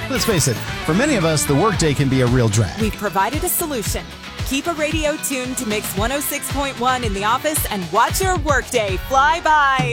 Let's face it, for many of us, the workday can be a real drag. We've provided a solution. Keep a radio tuned to Mix 106.1 in the office and watch your workday fly by.